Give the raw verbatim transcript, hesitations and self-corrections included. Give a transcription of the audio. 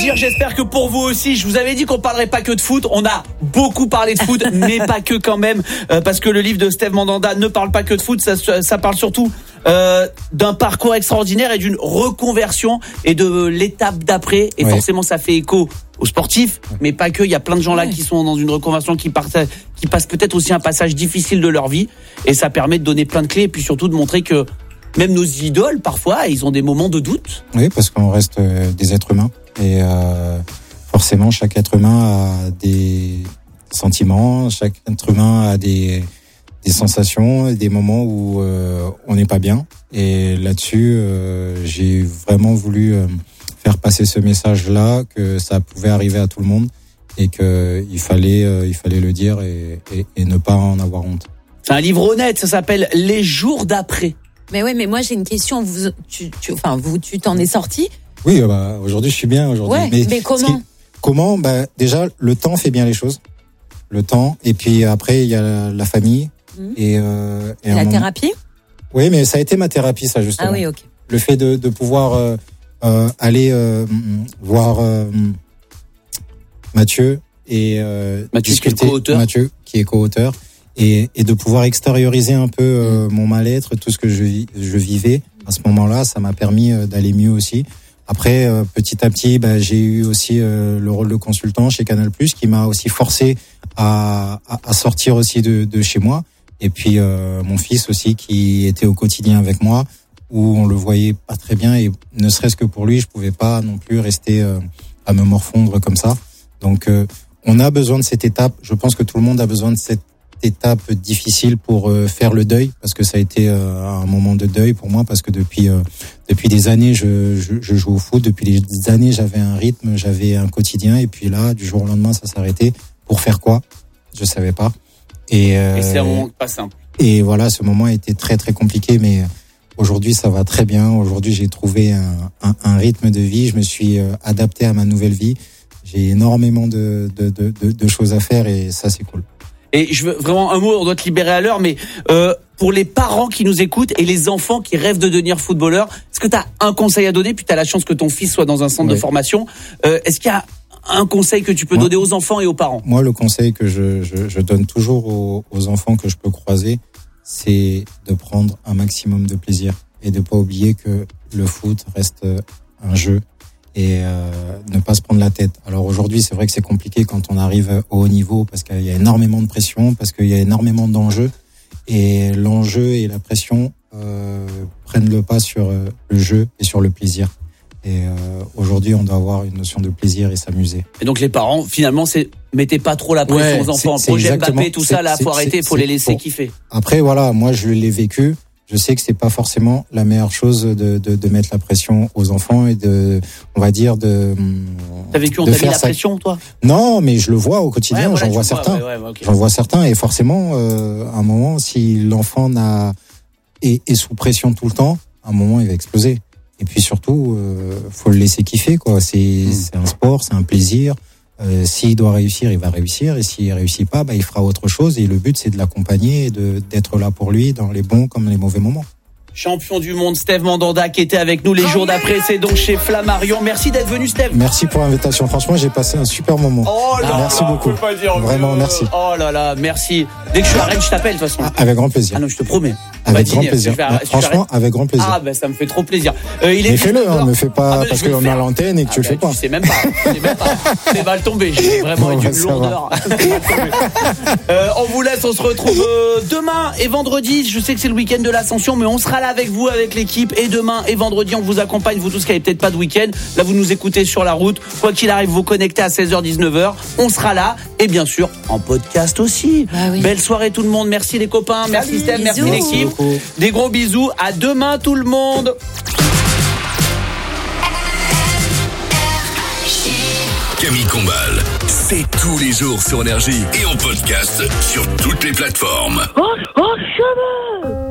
plaisir, j'espère que pour vous aussi. Je vous avais dit qu'on parlerait pas que de foot. On a beaucoup parlé de foot, mais pas que quand même, euh, parce que le livre de Steve Mandanda ne parle pas que de foot. Ça, ça parle surtout euh, d'un parcours extraordinaire et d'une reconversion et de l'étape d'après. Et oui. forcément, ça fait écho aux sportifs, mais pas que. Il y a plein de gens là qui sont dans une reconversion, qui partent, qui passent peut-être aussi un passage difficile de leur vie, et ça permet de donner plein de clés et puis surtout de montrer que même nos idoles, parfois, ils ont des moments de doute. Oui, parce qu'on reste euh, des êtres humains. Et euh, forcément, chaque être humain a des sentiments, chaque être humain a des, des sensations, des moments où euh, on n'est pas bien. Et là-dessus, euh, j'ai vraiment voulu euh, faire passer ce message-là, que ça pouvait arriver à tout le monde et qu'il fallait, euh, il fallait le dire et, et, et ne pas en avoir honte. C'est un livre honnête, ça s'appelle « Les jours d'après ». Mais ouais, mais moi j'ai une question. Vous, tu, tu, enfin, vous, tu t'en es sorti ? Oui, bah, aujourd'hui je suis bien. Aujourd'hui. Ouais, mais, mais comment qui, Comment bah, déjà, le temps fait bien les choses. Le temps, et puis après il y a la, la famille mmh. et, euh, et la moment... thérapie. Oui, mais ça a été ma thérapie, ça justement. Ah oui, ok. Le fait de, de pouvoir euh, euh, aller euh, voir euh, Mathieu et euh, Mathieu discuter. Qui est co-auteur. Mathieu qui est co-auteur. Et, et de pouvoir extérioriser un peu euh, mon mal-être, tout ce que je, je vivais à ce moment-là, ça m'a permis euh, d'aller mieux aussi. Après, euh, petit à petit, bah, j'ai eu aussi euh, le rôle de consultant chez Canal+, qui m'a aussi forcé à, à, à sortir aussi de, de chez moi. Et puis euh, mon fils aussi, qui était au quotidien avec moi, où on le voyait pas très bien, et ne serait-ce que pour lui, je pouvais pas non plus rester euh, à me morfondre comme ça. Donc, euh, on a besoin de cette étape. Je pense que tout le monde a besoin de cette étape difficile pour euh, faire le deuil, parce que ça a été euh, un moment de deuil pour moi, parce que depuis euh, depuis des années je, je je joue au foot, depuis des années j'avais un rythme, j'avais un quotidien, et puis là du jour au lendemain ça s'est arrêté. Pour faire quoi? Je savais pas. Et, euh, et c'est un moment pas simple. Et voilà, ce moment a été très très compliqué, mais aujourd'hui ça va très bien. Aujourd'hui j'ai trouvé un, un, un rythme de vie, je me suis euh, adapté à ma nouvelle vie. J'ai énormément de de de, de, de choses à faire, et ça c'est cool. Et je veux vraiment un mot, on doit te libérer à l'heure, mais euh, pour les parents qui nous écoutent et les enfants qui rêvent de devenir footballeurs, est-ce que tu as un conseil à donner? Puis tu as la chance que ton fils soit dans un centre oui. de formation. Euh, est-ce qu'il y a un conseil que tu peux moi, donner aux enfants et aux parents? Moi, le conseil que je, je, je donne toujours aux, aux enfants que je peux croiser, c'est de prendre un maximum de plaisir et de pas oublier que le foot reste un jeu. Et euh, ne pas se prendre la tête. Alors aujourd'hui, c'est vrai que c'est compliqué quand on arrive au haut niveau, parce qu'il y a énormément de pression, parce qu'il y a énormément d'enjeux, et l'enjeu et la pression euh, prennent le pas sur euh, le jeu et sur le plaisir. Et euh, aujourd'hui, on doit avoir une notion de plaisir et s'amuser. Et donc les parents, finalement, c'est mettez pas trop la pression ouais, aux enfants. C'est, Projet c'est Mbappé, tout ça, là, faut arrêter, faut les laisser bon. kiffer. Après, voilà, moi, je l'ai vécu. Je sais que c'est pas forcément la meilleure chose de, de, de mettre la pression aux enfants et de, on va dire, de. T'as vécu, on t'a mis la ça... pression, toi? Non, mais je le vois au quotidien, ouais, voilà, j'en vois certains. Ouais, ouais, okay. J'en vois certains, et forcément, euh, à un moment, si l'enfant n'a, est, est sous pression tout le temps, à un moment, il va exploser. Et puis surtout, euh, faut le laisser kiffer, quoi. C'est, mmh. c'est un sport, c'est un plaisir. Euh, s'il doit réussir, il va réussir, et s'il réussit pas, bah il fera autre chose, et le but c'est de l'accompagner et de d'être là pour lui dans les bons comme les mauvais moments. Champion du monde, Steve Mandanda, qui était avec nous les jours d'après, c'est donc chez Flammarion. Merci d'être venu, Steve. Merci pour l'invitation. Franchement, j'ai passé un super moment. Oh là ah, merci là, beaucoup. Pas dire Vraiment, mieux. merci. Oh là là, merci. Dès que je suis à Rennes, je t'appelle de toute façon. Ah, avec grand plaisir. Ah non, je te promets. Avec grand plaisir. Vais, franchement, avec grand plaisir. Ah ben ça me fait trop plaisir. Euh, il est mais fais-le, hein, me fais pas ah, ben, parce qu'on est à l'antenne et que ah, tu ben, le fais pas. Tu sais même pas. Tu sais même pas. C'est mal tombé. J'ai vraiment bon, eu une lourdeur. euh, on vous laisse. On se retrouve euh, demain et vendredi. Je sais que c'est le week-end de l'Ascension, mais on sera là avec vous, avec l'équipe. Et demain et vendredi, on vous accompagne. Vous tous qui n'avez peut-être pas de week-end. Là, vous nous écoutez sur la route. Quoi qu'il arrive, vous connectez à seize heures dix-neuf heures. On sera là. Et bien sûr, en podcast aussi. Bah oui. Belle soirée tout le monde. Merci les copains. Salut, merci Steph. Merci l'équipe. Des gros bisous. À demain tout le monde. Camille Combal, c'est tous les jours sur Énergie et en podcast sur toutes les plateformes. Oh, oh, chemin